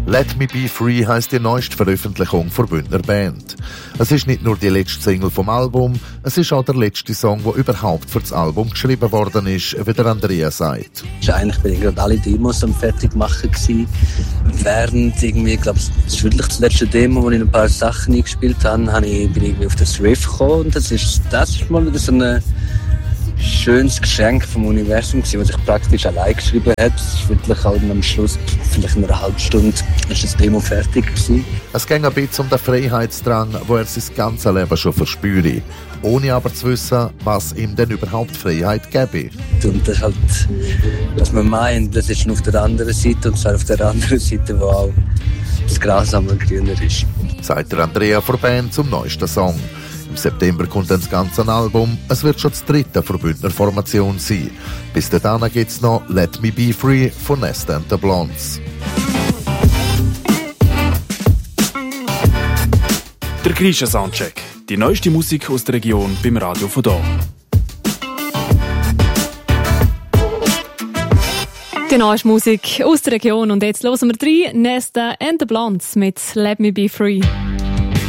«Let Me Be Free» heisst die neueste Veröffentlichung der Bündner Band. Es ist nicht nur die letzte Single vom Album, es ist auch der letzte Song, der überhaupt für das Album geschrieben worden ist, wie der Andrea sagt. Eigentlich bin ich gerade alle Demos am fertig machen gewesen. Während irgendwie, ich glaube, das ist wirklich das letzte Demo, wo ich ein paar Sachen eingespielt habe, bin ich auf das Riff gekommen. Und das ist mal wieder so ein schönes Geschenk vom Universum gewesen, was ich praktisch allein geschrieben habe. Es ist wirklich halt am Schluss, vielleicht in einer halben Stunde, ist das Demo fertig gewesen. Es ging ein bisschen um den Freiheitsdrang, wo er sein ganzes Leben schon verspüre, ohne aber zu wissen, was ihm denn überhaupt Freiheit gäbe. Und das halt, was man meint, das ist auf der anderen Seite, und zwar auf der anderen Seite, wo auch das Gras am grüner ist. Sagt der Andrea von der Band zum neuesten Song. Im September kommt dann das ganze Album. Es wird schon das dritte der Bündner Formation sein. Bis dahin gibt es noch «Let Me Be Free» von Nesta and the Blondes. Der Grisha Soundcheck. Die neueste Musik aus der Region beim Radio von hier. Die neueste Musik aus der Region. Und jetzt hören wir 3 Nesta and the Blondes mit «Let Me Be Free».